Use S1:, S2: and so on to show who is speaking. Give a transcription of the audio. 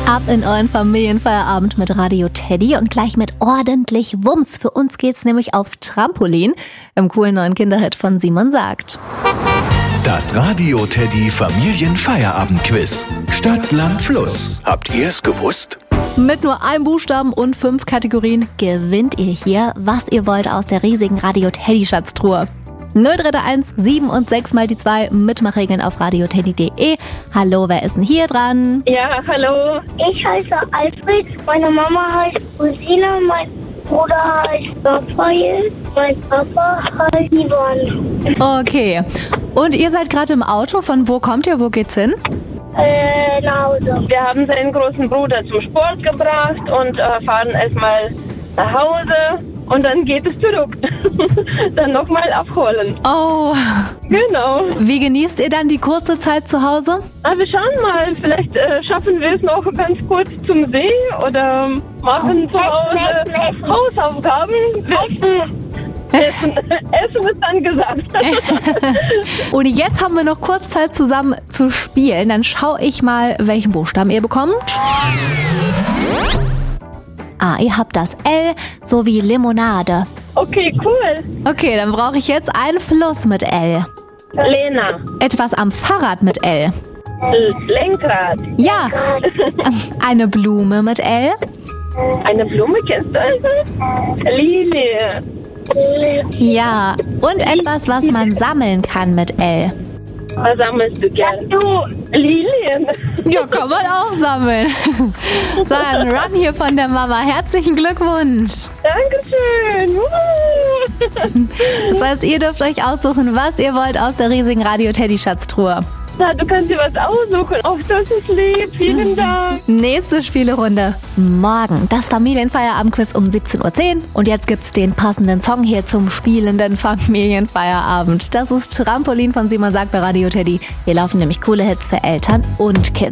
S1: Ab in euren Familienfeierabend mit Radio Teddy und gleich mit ordentlich Wumms. Für uns geht's nämlich aufs Trampolin im coolen neuen Kinderhit von Simon Sagt.
S2: Das Radio Teddy Familienfeierabend-Quiz. Stadt, Land, Fluss. Habt ihr es gewusst?
S1: Mit nur einem Buchstaben und 5 Kategorien gewinnt ihr hier, was ihr wollt aus der riesigen Radio Teddy Schatztruhe. 0331 7 und 6 mal die 2, Mitmachregeln auf radioteddy.de. Hallo, wer ist denn hier dran?
S3: Ja, hallo.
S4: Ich heiße Alfred, meine Mama heißt Rosina, mein Bruder heißt Raphael, mein Papa heißt Ivan.
S1: Okay. Und ihr seid gerade im Auto. Von wo kommt ihr? Wo geht's hin?
S4: Nach Hause.
S3: Wir haben seinen großen Bruder zum Sport gebracht und fahren erstmal nach Hause und dann geht es zurück. Dann nochmal abholen.
S1: Oh.
S3: Genau.
S1: Wie genießt ihr dann die kurze Zeit zu Hause?
S3: Aber wir schauen mal, vielleicht schaffen wir es noch ganz kurz zum See oder machen zu Hause Hausaufgaben. Essen ist dann gesagt.
S1: Und jetzt haben wir noch kurz Zeit zusammen zu spielen. Dann schaue ich mal, welchen Buchstaben ihr bekommt. Ihr habt das L sowie Limonade.
S3: Okay, cool.
S1: Okay, dann brauche ich jetzt einen Fluss mit L.
S3: Lena.
S1: Etwas am Fahrrad mit L.
S3: Lenkrad.
S1: Ja. Eine Blume mit L.
S3: Eine Blume kennst du also? Lilie.
S1: Ja. Und etwas, was man sammeln kann mit L.
S3: Was sammelst du gern? Du, Lilien.
S1: Ja, kann man auch sammeln. So, ein Run hier von der Mama. Herzlichen Glückwunsch.
S3: Dankeschön.
S1: Das heißt, ihr dürft euch aussuchen, was ihr wollt aus der riesigen Radio Teddy Schatztruhe.
S3: Na, du kannst dir was aussuchen. Auf das ist lieb. Vielen Dank.
S1: Nächste Spielerunde morgen. Das Familienfeierabend-Quiz um 17:10 Uhr. Und jetzt gibt's den passenden Song hier zum spielenden Familienfeierabend. Das ist Trampolin von Simon Sagt bei Radio Teddy. Hier laufen nämlich coole Hits für Eltern und Kids.